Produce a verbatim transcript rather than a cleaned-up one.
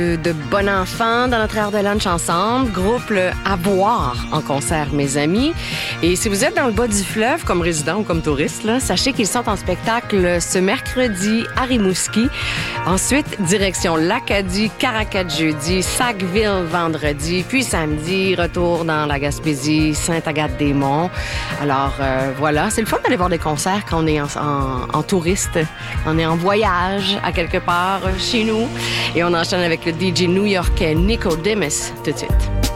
De bon enfant dans notre heure de lunch ensemble, groupe le À boire en concert, mes amis. Et si vous êtes dans le bas du fleuve, comme résident ou comme touriste, là, sachez qu'ils sont en spectacle ce mercredi à Rimouski. Ensuite, direction l'Acadie, Caracat jeudi, Sackville vendredi, puis samedi, retour dans la Gaspésie, Sainte-Agathe-des-Monts. Alors euh, voilà, c'est le fun d'aller voir des concerts quand on est en, en, en touriste, on est en voyage à quelque part chez nous. Et on enchaîne avec le D J new-yorkais Nico Demus tout de suite.